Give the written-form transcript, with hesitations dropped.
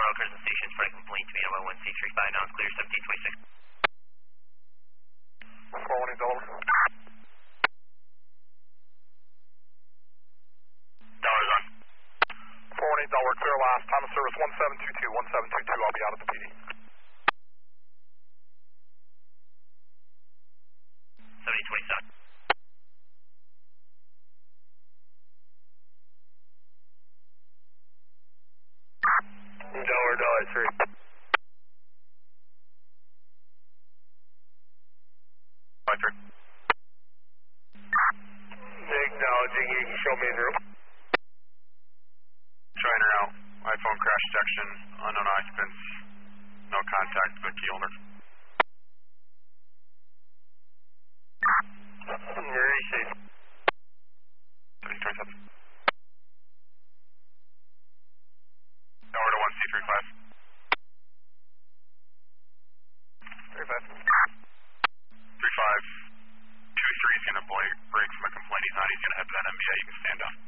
Royal Crescent Station, flight complaint to me, LL1C35, now it's clear, 1726. 418 Delaware. Dollars on. 418 Delaware, clear last, time of service 1722, 1722, I'll be out at the PD. 7027. Delaware, Delaware 3. Electric. Acknowledging, you can show me in room. Trainer out, iPhone crash detection, unknown occupants, no contact with key holder. Very safe. 7027. Delaware to 1C35. 35. 35. 2-3 is going to break from a complaint he's on. He's going to head to that MBA. You can stand up.